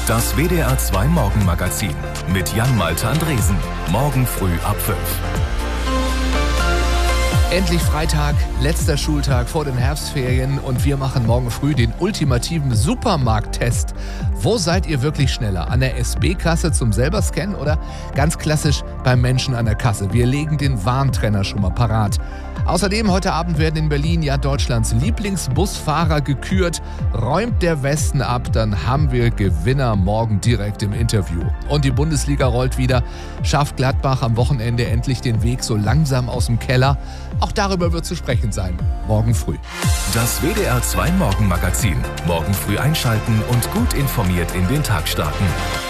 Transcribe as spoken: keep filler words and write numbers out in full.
Das W D R zwei Morgenmagazin mit Jan-Malte Andresen. Morgen früh ab fünf. Endlich Freitag, letzter Schultag vor den Herbstferien und wir machen morgen früh den ultimativen Supermarkttest. Wo seid ihr wirklich schneller? An der S B-Kasse zum selber scannen oder ganz klassisch beim Menschen an der Kasse? Wir legen den Warntrenner schon mal parat. Außerdem heute Abend werden in Berlin ja Deutschlands Lieblingsbusfahrer gekürt. Räumt der Westen ab, dann haben wir Gewinner morgen direkt im Interview. Und die Bundesliga rollt wieder. Schafft Gladbach am Wochenende endlich den Weg so langsam aus dem Keller? Auch darüber wird zu sprechen sein. Morgen früh. Das W D R zwei Morgenmagazin. Morgen früh einschalten und gut informiert in den Tag starten.